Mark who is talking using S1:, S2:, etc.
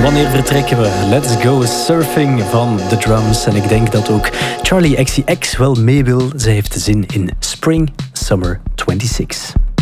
S1: Wanneer vertrekken we? Let's go surfing van The Drums. En ik denk dat ook Charli XCX wel mee wil. Zij heeft zin in Spring Summer 26.